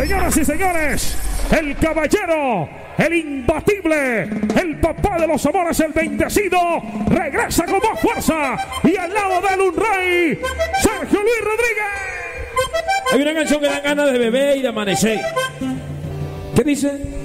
Señoras y señores, el caballero, el imbatible, el papá de los amores, el bendecido, regresa con más fuerza. Y al lado de él un rey, Sergio Luis Rodríguez. Hay una canción que da ganas de beber y de amanecer. ¿Qué dice?